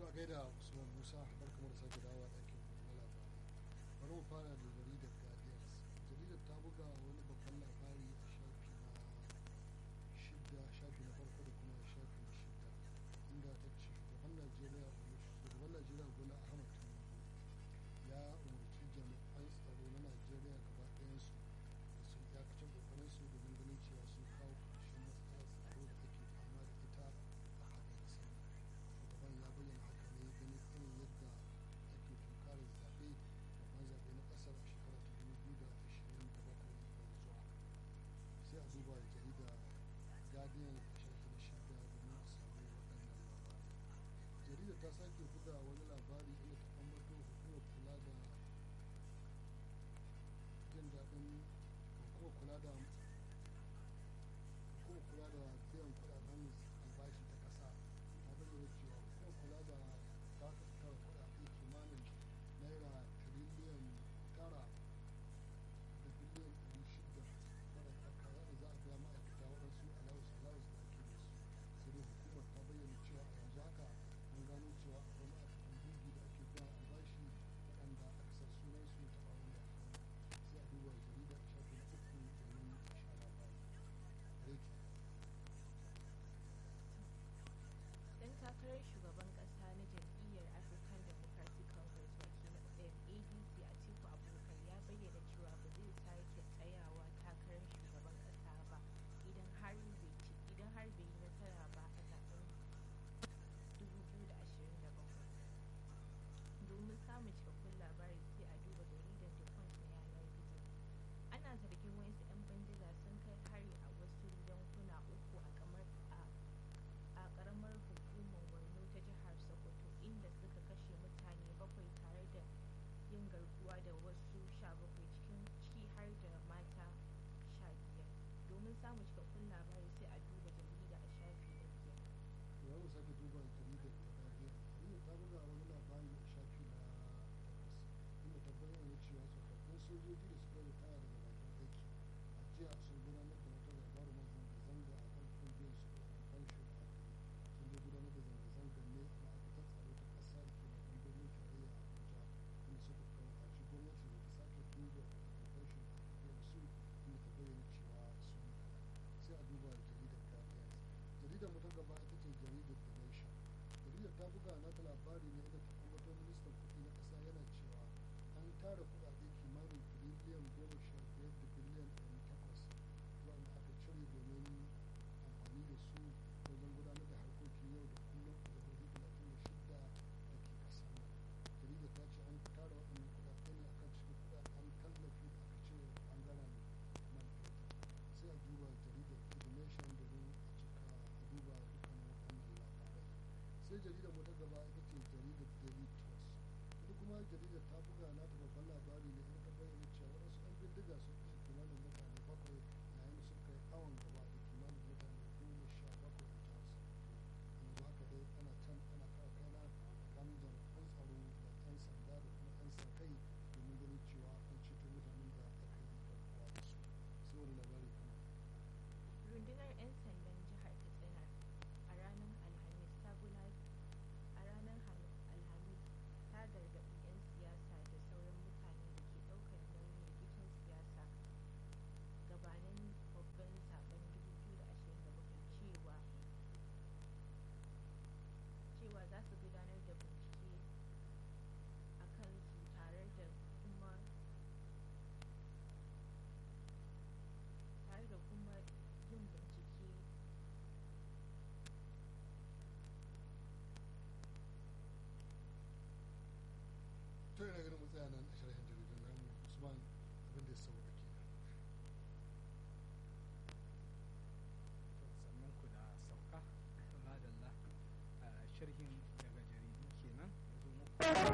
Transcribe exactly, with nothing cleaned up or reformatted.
a gaida Usman Musa barkamu da sake dawowa ɗakin na labarai. Bari mu fara da jaridar Guardians. Jaridar ta buga wani babban labari a shafi na shida, shafi na farko da kuma shafi na shida, inda ta ce shugaban Najeriya shugaban Najeriya Bola Ahmed Tinubu ya umarci jami'an tsaro na Najeriya gaba ɗayansu da su iyakacin ƙoƙarinsu domin ganin cewa sun kawo ƙarshen matsalar tsaro da ake fama da ita a faɗin ƙasar nan. Shugaban ya bayyana haka ne ganin irin yadda ake tunkarar zaɓe babban zaɓe na ƙasar a shekara ta dubu biyu da ashirin da bakwai mai zuwa. Sai a duba jarida Guardian a shafi na shida domin a samu waɗannan labarai. Jaridar ta sake buga wani labari inda ta ambato hukumar kula da jin daɗin hukumar kula da hukumar kula da biyan kuɗaɗen albashi ta ƙasa ta bayyana cewa hukumar kula da dakatar kuɗaɗe kimanin naira tiriliyan tara da biliyan ɗari shida waɗanda aka za a biya ma'aikata waɗansu alawus alawus da ake da su. Sai dai hukumar ta bayyana cewa a yanzu haka an gano cewa akwai ma'aikatan bugi da ake biya albashi waɗanda aka sa sunansu ta ɓangaren da sai a duba jarida a shafi na uku domin a sha labari. Reki. Dan takarar shugaban kasa na jam'iyyar African Democratic Congress wakilin A D C Atiku Abubakar ya bayyana cewa ba zai sake tsayawa takarar shugaban kasa ba idan har idan har bai yi nasara ba a zaben dubu biyu da ashirin da bakwai. Domin samun cikakkun labari sai a duba jaridar The Punch na yanar gizo. Ana zargin wasu 'yan bindiga sun kai hari a wasu yankuna uku a kamar a a karamar hukumar Borno ta jihar Sokoto inda suka kashe mutane bakwai tare da yin garkuwa da wasu sha bakwai cikin ciki har da mata sha biyar. Domin samun cikakkun labari sai a duba jarida a shafi na biyar. Za mu sake duba jaridar ta Guardian. Jaridar ta buga wani labari a shafi na takwas inda ta bayyana cewa tsofaffin sojoji da suka ritaya daga bakin aiki a jiya sun gudanar da wata gagarumar zanga-zanga a kan kungiyar su da fansho da aka yi. Sun dai gudanar da zanga-zangar ne a ma'aikatar tsaro ta ƙasa da ke babban birnin tarayya Abuja inda suka buƙaci gwamnati da ta sake duba kuɗaɗen fansho da aka biya su inda ta bayyana cewa sun yi kaɗan. Sai a duba jaridar Guardian. Jaridar mu ta gaba ita ce jaridar The Nation. Jaridar ta buga nata labari ne inda ta ambato ministan kuɗi na ƙasa yana cewa an tara kuɗaɗe kimanin tiriliyan goma sha biyar da biliyan ɗari takwas wanda aka cire domin amfani da su wajen gudanar da harkokin yau da kullum a jihohi talatin da shida da ke ƙasar nan. Jaridar ta ce an tara waɗannan kuɗaɗe ne akan cikin kuɗaɗen tallafi da aka cire da ɓangaren man fetur. Sai a duba jaridar The Nation domin a cika a duba dukkan waɗannan labarai. Sai jaridar mu ta gaba ita ce jaridar Daily Trust. Ita kuma jaridar ta buga nata babban labari ne inda ta bayyana cewa wasu 'yan bindiga sun kashe kimanin mutane bakwai yayin da suka yi awon gaba da kimanin mutane goma sha bakwai a jihar Sokoto. Yanzu haka dai ana can ana kara kaina tsakanin jami'an tsaro da 'yan sanda da kuma 'yan sa kai domin ganin cewa an ceto mutanen da aka yi garkuwa da su. Sai wani labari kuma. Rundunar 'yan sandan jihar Katsina a ranar Alhamis ta gudanar a ranar Alhamis ta gargaɗi 'yan siyasa da sauran mutane da ke ɗaukar nauyin rikicin siyasa gabanin babban zaben dubu biyu da ashirin da bakwai cewa cewa za su gudanar da bincike a kansu tare da kuma tare da kuma yin bincike To daga